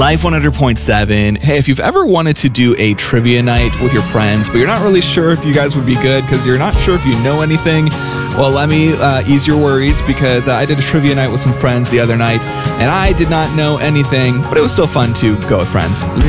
Life 100.7. Hey, if you've ever wanted to do a trivia night with your friends, but you're not really sure if you guys would be good because you're not sure if you know anything, well, let me ease your worries because I did a trivia night with some friends the other night, and I did not know anything, but it was still fun to go with friends.